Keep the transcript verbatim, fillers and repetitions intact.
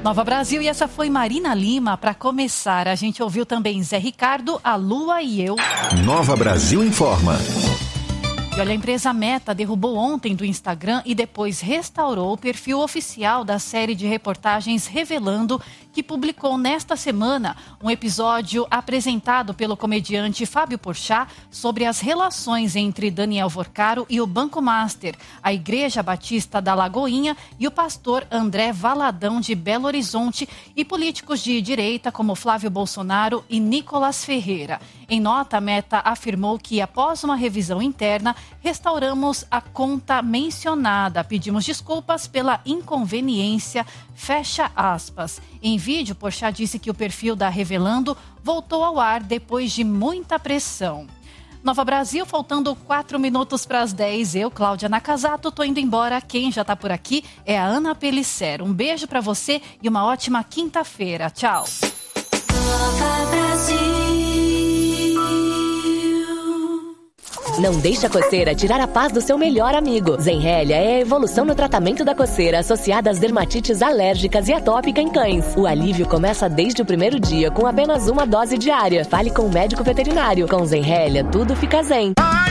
Nova Brasil, e essa foi Marina Lima. Para começar, a gente ouviu também Zé Ricardo, A Lua e Eu. Nova Brasil informa. E olha, a empresa Meta derrubou ontem do Instagram e depois restaurou o perfil oficial da série de reportagens Revelando, que publicou nesta semana um episódio apresentado pelo comediante Fábio Porchat sobre as relações entre Daniel Vorcaro e o Banco Master, a Igreja Batista da Lagoinha e o pastor André Valadão de Belo Horizonte e políticos de direita como Flávio Bolsonaro e Nicolas Ferreira. Em nota, a Meta afirmou que, após uma revisão interna, restauramos a conta mencionada. Pedimos desculpas pela inconveniência, fecha aspas. Em vídeo, Porchat disse que o perfil da Revelando voltou ao ar depois de muita pressão. Nova Brasil, faltando quatro minutos para as dez. Eu, Cláudia Nakazato, tô indo embora. Quem já tá por aqui é a Ana Pellicer. Um beijo para você e uma ótima quinta-feira. Tchau. Nova Brasil. Não deixe a coceira tirar a paz do seu melhor amigo. Zenrelia é a evolução no tratamento da coceira associada às dermatites alérgicas e atópica em cães. O alívio começa desde o primeiro dia com apenas uma dose diária. Fale com o médico veterinário. Com Zenrelia, tudo fica zen.